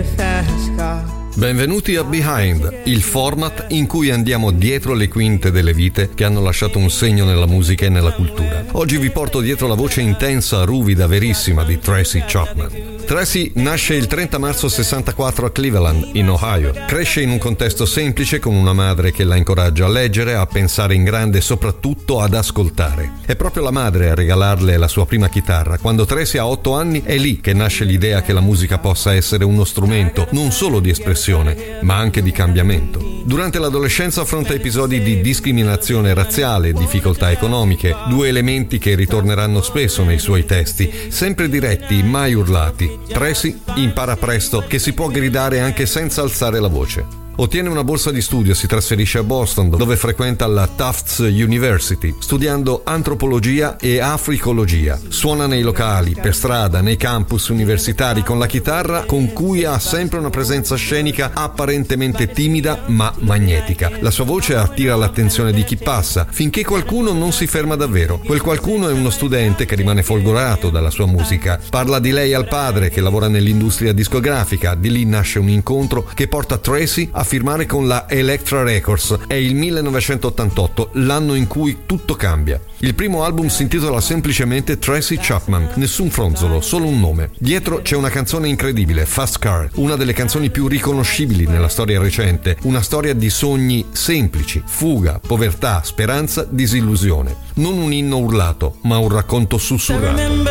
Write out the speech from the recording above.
Benvenuti a Behind, il format in cui andiamo dietro le quinte delle vite che hanno lasciato un segno nella musica e nella cultura. Oggi vi porto dietro la voce intensa, ruvida, verissima di Tracy Chapman. Tracy nasce il 30 marzo 64 a Cleveland, in Ohio. Cresce in un contesto semplice con una madre che la incoraggia a leggere, a pensare in grande e soprattutto ad ascoltare. È proprio la madre a regalarle la sua prima chitarra. Quando Tracy ha 8 anni è lì che nasce l'idea che la musica possa essere uno strumento non solo di espressione, ma anche di cambiamento. Durante l'adolescenza affronta episodi di discriminazione razziale, difficoltà economiche, due elementi che ritorneranno spesso nei suoi testi, sempre diretti, mai urlati. Tracy impara presto che si può gridare anche senza alzare la voce. Ottiene una borsa di studio, si trasferisce a Boston, dove frequenta la Tufts University, studiando antropologia e africologia. Suona nei locali, per strada, nei campus universitari con la chitarra, con cui ha sempre una presenza scenica apparentemente timida ma magnetica. La sua voce attira l'attenzione di chi passa, finché qualcuno non si ferma davvero. Quel qualcuno è uno studente che rimane folgorato dalla sua musica. Parla di lei al padre, che lavora nell'industria discografica. Di lì nasce un incontro che porta Tracy a firmare con la Elektra Records. È il 1988, l'anno in cui tutto cambia. Il primo album si intitola semplicemente Tracy Chapman, nessun fronzolo, solo un nome. Dietro c'è una canzone incredibile, Fast Car, una delle canzoni più riconoscibili nella storia recente, una storia di sogni semplici, fuga, povertà, speranza, disillusione. Non un inno urlato, ma un racconto sussurrato.